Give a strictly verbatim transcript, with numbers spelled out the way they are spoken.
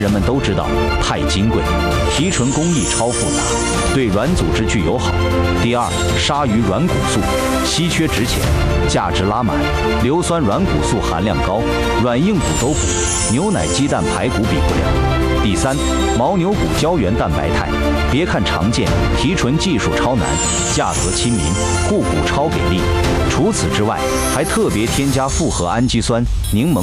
人们都知道太金贵，提纯工艺超复杂，对软组织具友好。第二，鲨鱼软骨素稀缺值钱，价值拉满，硫酸软骨素含量高，软硬骨都补，牛奶、鸡蛋、排骨比不了。第三，牦牛骨胶原蛋白肽，别看常见，提纯技术超难，价格亲民，护骨超给力。除此之外，还特别添加复合氨基酸、柠檬。